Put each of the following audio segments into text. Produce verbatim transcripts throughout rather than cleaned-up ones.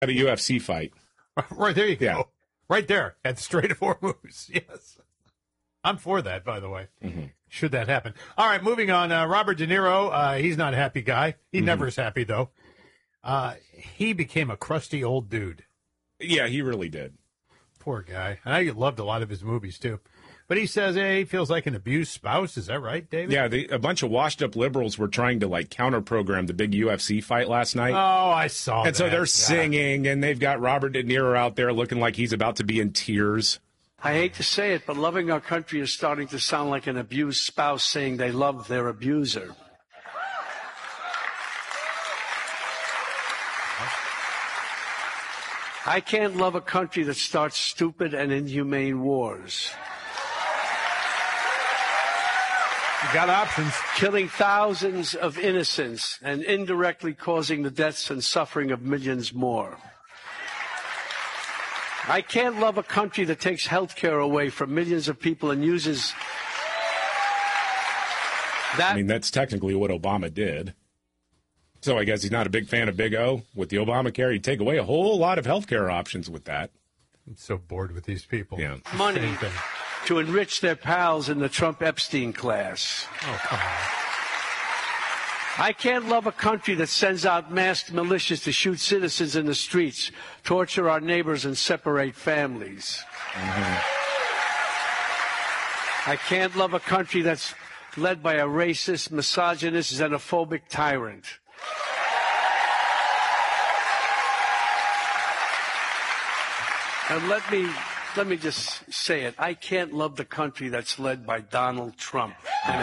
At a U F C fight. Right, there you go. Yeah. Right there at the Strait of Hormuz. Yes. I'm for that, by the way. Mm-hmm. Should that happen. All right, moving on. Uh, Robert De Niro, uh, he's not a happy guy. He mm-hmm. never is happy, though. Uh, he became a crusty old dude. Yeah, he really did. Poor guy. And I loved a lot of his movies, too. But he says, hey, he feels like an abused spouse. Is that right, David? Yeah, they, a bunch of washed-up liberals were trying to, like, counter-program the big U F C fight last night. Oh, I saw and that. And so they're yeah. singing, and they've got Robert De Niro out there looking like he's about to be in tears. I hate to say it, but loving our country is starting to sound like an abused spouse saying they love their abuser. I can't love a country that starts stupid and inhumane wars. You got options. Killing thousands of innocents and indirectly causing the deaths and suffering of millions more. I can't love a country that takes health care away from millions of people and uses that. I mean, that's technically what Obama did. So I guess he's not a big fan of Big O. With the Obamacare, he'd take away a whole lot of health care options with that. I'm so bored with these people. Yeah. Money to enrich their pals in the Trump-Epstein class. Oh, come on. I can't love a country that sends out masked militias to shoot citizens in the streets, torture our neighbors, and separate families. Mm-hmm. I can't love a country that's led by a racist, misogynist, xenophobic tyrant. And let me let me just say it. I can't love the country that's led by Donald Trump.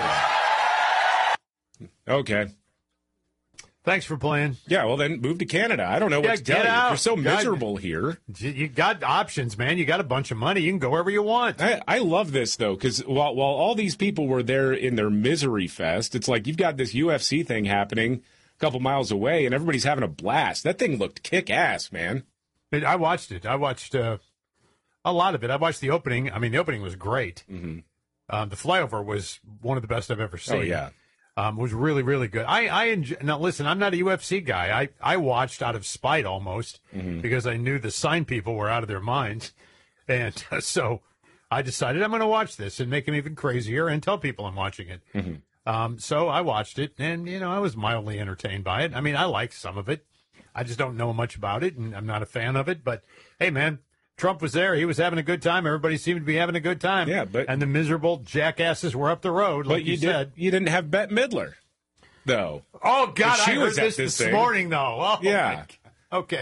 Okay. Thanks for playing. Yeah, well, then move to Canada. I don't know yeah, what to tell you. Out. You're so God, miserable here. You got options, man. You got a bunch of money. You can go wherever you want. I, I love this, though, because while, while all these people were there in their misery fest, it's like you've got this U F C thing happening a couple miles away, and everybody's having a blast. That thing looked kick-ass, man. I watched it. I watched uh, a lot of it. I watched the opening. I mean, the opening was great. Mm-hmm. Um, the flyover was one of the best I've ever seen. Oh, yeah. Um, was really, really good. I, I enjoy, now listen, I'm not a U F C guy. I, I watched out of spite almost mm-hmm. because I knew the sign people were out of their minds. And uh, so I decided I'm going to watch this and make them even crazier and tell people I'm watching it. Mm-hmm. Um, so I watched it and, you know, I was mildly entertained by it. I mean, I like some of it. I just don't know much about it and I'm not a fan of it. But hey, man, Trump was there. He was having a good time. Everybody seemed to be having a good time. Yeah, but and the miserable jackasses were up the road, like but you, you did, said. You didn't have Bette Midler, though. Oh, God, she I heard was this this this thing. morning, though. Oh, yeah. Okay.